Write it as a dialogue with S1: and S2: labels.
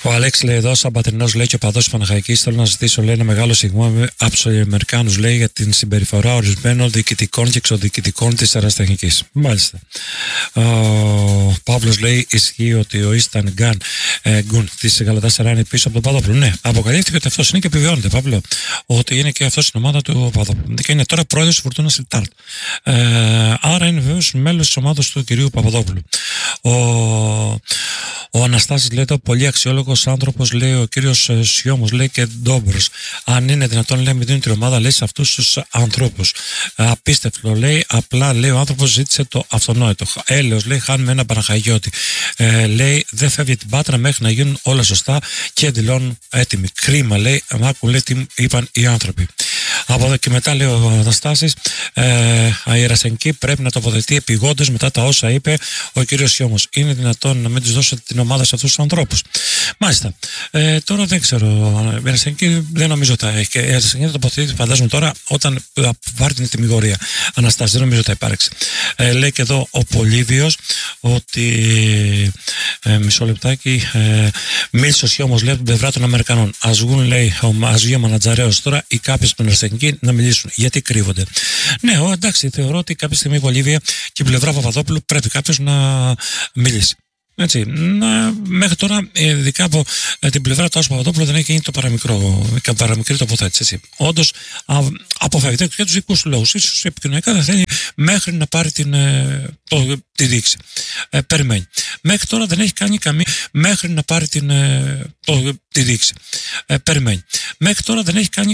S1: Ο Αλέξ λέει εδώ, σαν πατρινός, λέει, και ο παδός Παναχαϊκής, θέλω να ζητήσω, λέει, ένα μεγάλο συγγνώμη από τους Αμερικάνους, λέει, για την συμπεριφορά ορισμένων διοικητικών και εξωδιοικητικών της αεραστεχνικής. Μάλιστα. Ο Παύλος λέει, ισχύει ότι ο Ίσταν Γκουν της Γαλατάσαράι είναι πίσω από τον Παδόπουλο. Ναι, αποκαλύφθηκε ότι αυτός είναι και επιβεβαιώνεται, Παύλο, ότι είναι και αυτός στην ομάδα του Παδόπουλου. Και είναι τώρα πρόεδρος της Φορτούνας Σιλτάρτ. Άρα είναι βεβαίως μέλος της ομάδας του κυρίου Παπαδόπουλου. Ο Αναστάσης λέει, το πολύ αξιόλογος άνθρωπος, λέει, ο κύριος Σιώμος, λέει, και ντόμπρος. Αν είναι δυνατόν, λέει, με δίνει την ομάδα, λέει, σε αυτούς τους ανθρώπους. Απίστευτο, λέει, απλά, λέει, ο άνθρωπος ζήτησε το αυτονόητο. Έλεος, λέει, χάνουμε ένα Παναχαϊκιώτη. Λέει, δεν φεύγει την Πάτρα μέχρι να γίνουν όλα σωστά και δηλώνουν έτοιμοι. Κρίμα, λέει, άκου, λέει, τι είπαν οι άνθρωποι. Από εδώ και μετά, λέει ο Αναστάσης, η Ιερασενική πρέπει να τοποθετεί επιγόντως μετά τα όσα είπε ο κύριος Σιώμος. Είναι δυνατόν να μην τους δώσετε την ομάδα σε αυτούς τους ανθρώπους? Μάλιστα. Τώρα δεν ξέρω. Η Ιερασενική δεν νομίζω ότι θα έχει. Η Ιερασενική θα τοποθετεί, φαντάζομαι, τώρα όταν πάρει την τιμιγορία. Αναστάση, δεν νομίζω ότι θα υπάρξει. Λέει και εδώ ο Πολύβιος ότι. Μισό λεπτάκι. Μίλησε ο Σιώμος, λέει, από την πλευρά των Αμερικανών. Ας βγουν, λέει, ας βγει ο Μανατζαρέος τώρα ή κάποιοι στην Ιερασενική να μιλήσουν. Γιατί κρύβονται? Ναι, εντάξει, θεωρώ ότι κάποια στιγμή η Βολίβια και η πλευρά Παπαδόπουλου πρέπει κάποιος να μιλήσει. Έτσι, μέχρι τώρα, ειδικά από την πλευρά του Άσου Παπαδόπουλου, δεν έχει γίνει το παραμικρή τοποθέτηση. Όντως, αποφεύγεται και τους δικούς του λόγους. Ίσως επικοινωνιακά δεν θέλει μέχρι να πάρει τη δίκηση. Περιμένει. Μέχρι τώρα δεν έχει κάνει μέχρι να πάρει τη δίκηση. Περιμένει. Μέχρι τώρα δεν έχει κάνει